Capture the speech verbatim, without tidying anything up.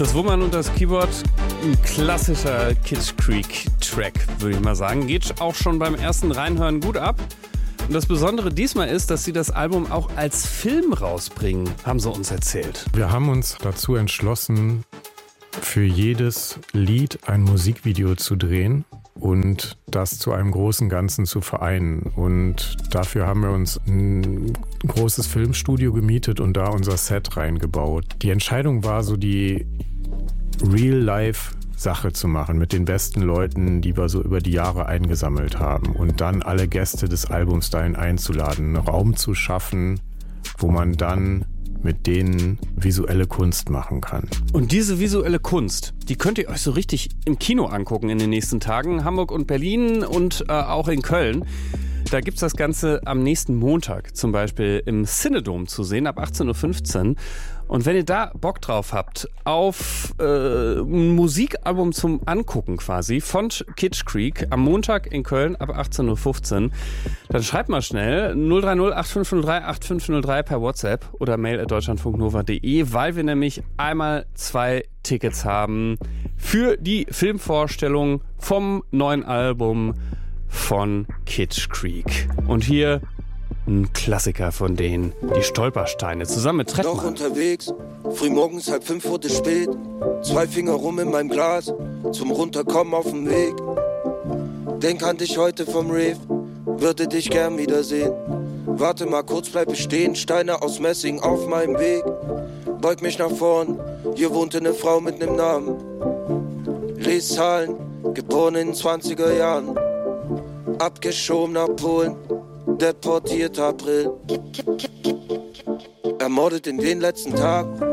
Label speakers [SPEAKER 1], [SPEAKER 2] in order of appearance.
[SPEAKER 1] Das Woman und das Keyboard, ein klassischer Kitsch Creek-Track, würde ich mal sagen. Geht auch schon beim ersten Reinhören gut ab. Und das Besondere diesmal ist, dass sie das Album auch als Film rausbringen, haben sie uns erzählt.
[SPEAKER 2] Wir haben uns dazu entschlossen, für jedes Lied ein Musikvideo zu drehen und das zu einem großen Ganzen zu vereinen. Und dafür haben wir uns ein großes Filmstudio gemietet und da unser Set reingebaut. Die Entscheidung war so, die Real-Life-Sache zu machen mit den besten Leuten, die wir so über die Jahre eingesammelt haben und dann alle Gäste des Albums dahin einzuladen, einen Raum zu schaffen, wo man dann mit denen visuelle Kunst machen kann.
[SPEAKER 1] Und diese visuelle Kunst, die könnt ihr euch so richtig im Kino angucken in den nächsten Tagen. Hamburg und Berlin und äh, auch in Köln. Da gibt es das Ganze am nächsten Montag zum Beispiel im Cinedom zu sehen, ab achtzehn Uhr fünfzehn. Und wenn ihr da Bock drauf habt, auf äh, ein Musikalbum zum Angucken quasi von Kitsch Creek am Montag in Köln ab achtzehn Uhr fünfzehn, dann schreibt mal schnell null drei null acht fünf null drei acht fünf null drei per WhatsApp oder mail at deutschlandfunknova punkt de, weil wir nämlich einmal zwei Tickets haben für die Filmvorstellung vom neuen Album von Kitsch Creek. Und hier ein Klassiker von denen, die Stolpersteine, zusammen mit Trettmann.
[SPEAKER 3] Noch unterwegs, frühmorgens halb fünf wurde spät, zwei Finger rum in meinem Glas, zum Runterkommen auf dem Weg. Denk an dich heute vom Rave, würde dich gern wiedersehen. Warte mal kurz, bleib ich stehen, Steine aus Messing auf meinem Weg. Beug mich nach vorn, hier wohnte eine Frau mit nem Namen. Les Zahlen, geboren in den zwanziger Jahren. Abgeschoben nach Polen, deportiert April. Ermordet in den letzten Tag,